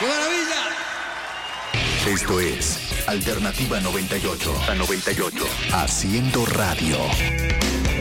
¡Qué maravilla! Esto es Alternativa 98. A 98. Haciendo radio.